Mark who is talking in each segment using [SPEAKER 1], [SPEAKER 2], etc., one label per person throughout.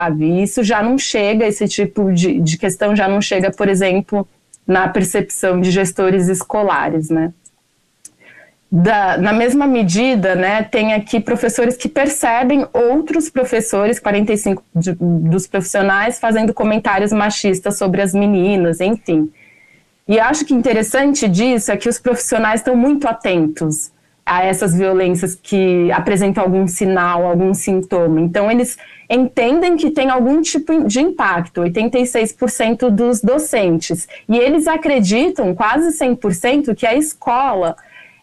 [SPEAKER 1] E isso já não chega, esse tipo de questão já não chega, por exemplo, na percepção de gestores escolares, né? Na mesma medida, né, tem aqui professores que percebem outros professores, 45 dos profissionais, fazendo comentários machistas sobre as meninas, enfim. E acho que interessante disso é que os profissionais estão muito atentos a essas violências que apresentam algum sinal, algum sintoma. Então, eles entendem que tem algum tipo de impacto, 86% dos docentes. E eles acreditam, quase 100%, que a escola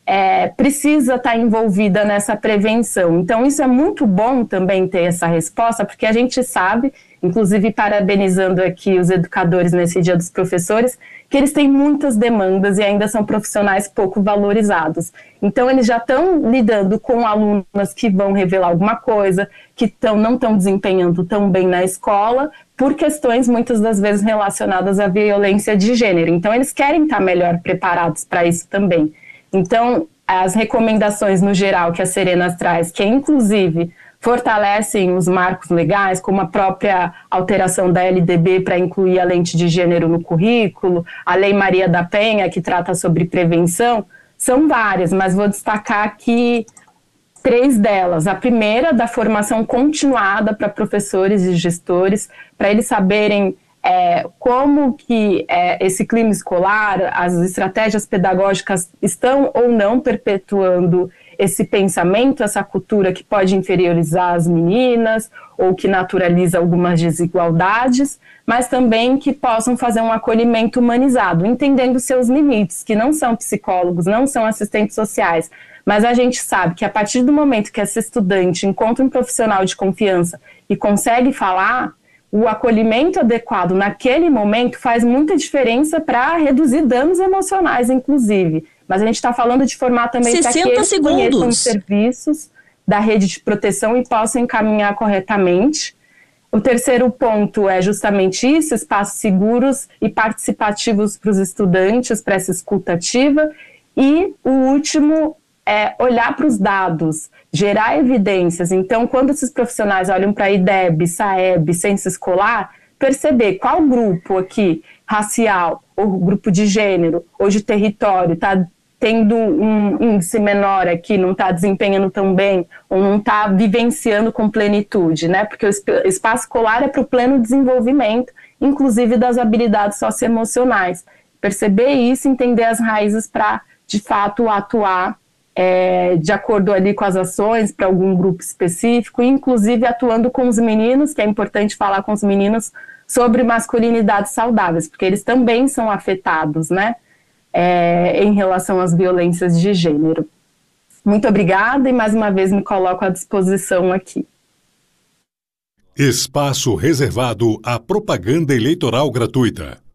[SPEAKER 1] precisa estar envolvida nessa prevenção. Então, isso é muito bom também ter essa resposta, porque a gente sabe, inclusive parabenizando aqui os educadores nesse Dia dos Professores, que eles têm muitas demandas e ainda são profissionais pouco valorizados. Então, eles já estão lidando com alunas que vão revelar alguma coisa, que não estão desempenhando tão bem na escola, por questões muitas das vezes relacionadas à violência de gênero. Então, eles querem estar melhor preparados para isso também. Então, as recomendações no geral que a Serena traz, que inclusive fortalecem os marcos legais, como a própria alteração da LDB para incluir a lente de gênero no currículo, a Lei Maria da Penha, que trata sobre prevenção, são várias, mas vou destacar aqui 3 delas. A primeira, da formação continuada para professores e gestores, para eles saberem como que esse clima escolar, as estratégias pedagógicas estão ou não perpetuando esse pensamento, essa cultura que pode inferiorizar as meninas ou que naturaliza algumas desigualdades, mas também que possam fazer um acolhimento humanizado, entendendo seus limites, que não são psicólogos, não são assistentes sociais, mas a gente sabe que a partir do momento que essa estudante encontra um profissional de confiança e consegue falar, o acolhimento adequado naquele momento faz muita diferença para reduzir danos emocionais, inclusive. Mas a gente está falando de formar também para que eles conheçam os serviços da rede de proteção e possam encaminhar corretamente. O terceiro ponto é justamente isso, espaços seguros e participativos para os estudantes, para essa escuta ativa. E o último é olhar para os dados, gerar evidências. Então, quando esses profissionais olham para a IDEB, SAEB, Ciência Escolar, perceber qual grupo aqui, racial, ou grupo de gênero, ou de território, está tendo um índice menor aqui, não está desempenhando tão bem, ou não está vivenciando com plenitude, né? Porque o espaço escolar é para o pleno desenvolvimento, inclusive das habilidades socioemocionais. Perceber isso, entender as raízes para, de fato, atuar de acordo ali com as ações para algum grupo específico, inclusive atuando com os meninos, que é importante falar com os meninos sobre masculinidades saudáveis, porque eles também são afetados, né, em relação às violências de gênero. Muito obrigada e mais uma vez me coloco à disposição aqui.
[SPEAKER 2] Espaço reservado à propaganda eleitoral gratuita.